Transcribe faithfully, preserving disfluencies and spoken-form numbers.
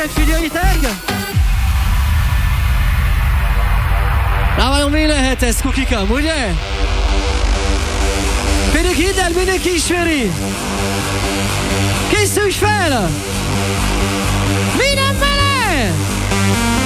megfigyeljétek! Na vajon mi lehet ez, kukikám, ugye? Pedig hidd el, mindenki ismeri! Készülj fel! Mi nem